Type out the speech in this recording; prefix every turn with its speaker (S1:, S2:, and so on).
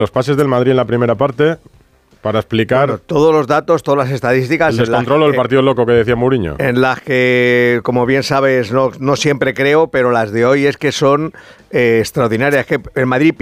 S1: los pases del Madrid en la primera parte para explicar...
S2: Bueno, todos los datos, todas las estadísticas...
S1: El descontrol o el partido loco que decía Mourinho.
S2: En las que, como bien sabes, no siempre creo, pero las de hoy es que son extraordinarias. Que el Madrid